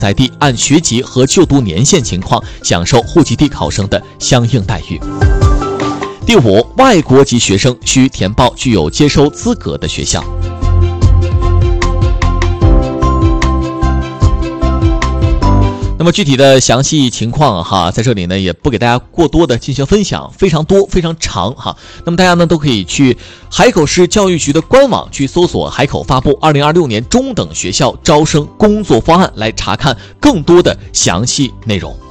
在地按学籍和就读年限情况享受户籍地考生的相应待遇。第五，外国籍学生需填报具有接收资格的学校。那么具体的详细情况在这里呢也不给大家过多的进行分享，非常多非常长那么大家呢都可以去海口市教育局的官网去搜索海口发布2026年中等学校招生工作方案，来查看更多的详细内容。